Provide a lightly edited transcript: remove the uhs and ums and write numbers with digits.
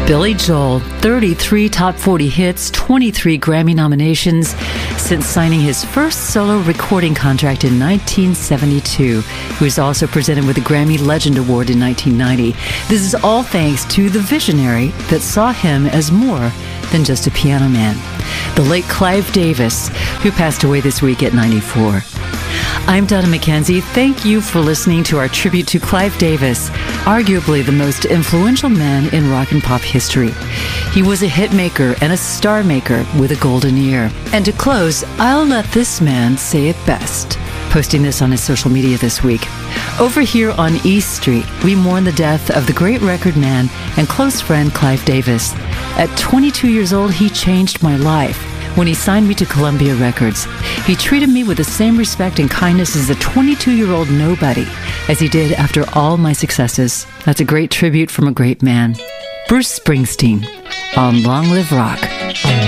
Billy Joel, 33 top 40 hits, 23 Grammy nominations since signing his first solo recording contract in 1972. He was also presented with the Grammy Legend Award in 1990. This is all thanks to the visionary that saw him as more than just a piano man, the late Clive Davis, who passed away this week at 94. I'm Donna McKenzie. Thank you for listening to our tribute to Clive Davis, arguably the most influential man in rock and pop history. He was a hit maker and a star maker with a golden ear. And to close, I'll let this man say it best, posting this on his social media this week. Over here on East Street, we mourn the death of the great record man and close friend Clive Davis. At 22 years old, he changed my life. When he signed me to Columbia Records, he treated me with the same respect and kindness as a 22-year-old nobody as he did after all my successes. That's a great tribute from a great man. Bruce Springsteen on Long Live Rock.